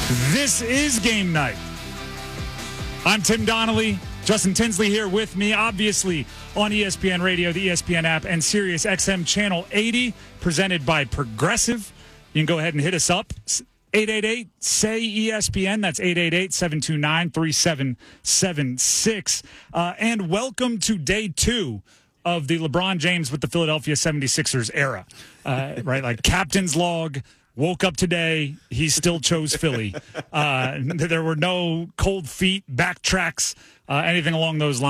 This is game night. I'm Tim Donnelly. Justin Tinsley here with me, obviously on ESPN Radio, the ESPN app, and Sirius XM Channel 80, presented by Progressive. You can go ahead and hit us up, 888-SAY-ESPN. That's 888-729-3776. And welcome to day 2 of the LeBron James with the Philadelphia 76ers era. Right, like captain's log. Woke up today, he still chose Philly. There were no cold feet, backtracks, anything along those lines.